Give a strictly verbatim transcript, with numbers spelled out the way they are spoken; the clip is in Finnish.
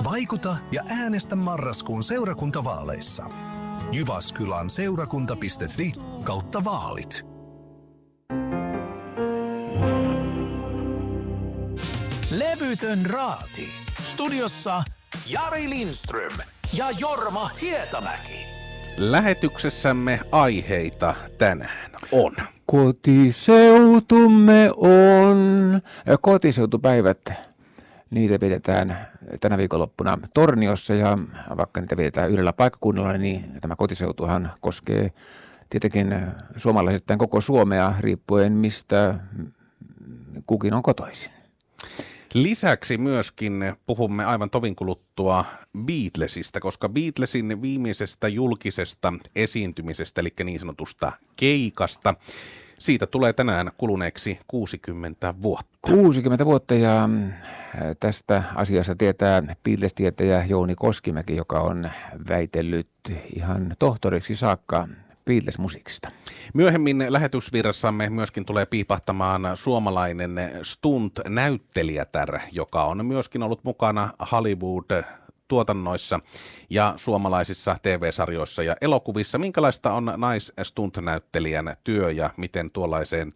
Vaikuta ja äänestä marraskuun seurakuntavaaleissa. Jyväskylän seurakunta piste fi kautta vaalit. Levytön raati. Studiossa Jari Lindström ja Jorma Hietamäki. Lähetyksessämme aiheita tänään on. Kotiseutumme on. Kotiseutupäivät, niitä pidetään tänä viikonloppuna Torniossa ja vaikka niitä pidetään yhdellä paikkakunnalla, niin tämä kotiseutuhan koskee tietenkin suomalaisittain koko Suomea riippuen mistä kukin on kotoisin. Lisäksi myöskin puhumme aivan tovin kuluttua Beatlesista, koska Beatlesin viimeisestä julkisesta esiintymisestä, eli niin sanotusta keikasta, siitä tulee tänään kuluneeksi kuusikymmentä vuotta. kuusikymmentä vuotta ja tästä asiasta tietää Beatles-tietäjä Jouni Koskimäki, joka on väitellyt ihan tohtoriksi saakka Beatles-musiikista. Myöhemmin lähetysvirrassamme myöskin tulee piipahtamaan suomalainen stunt-näyttelijätär, joka on myöskin ollut mukana Hollywood-tuotannoissa ja suomalaisissa T V-sarjoissa ja elokuvissa. Minkälaista on nais-stunt-näyttelijän työ ja miten tuollaiseen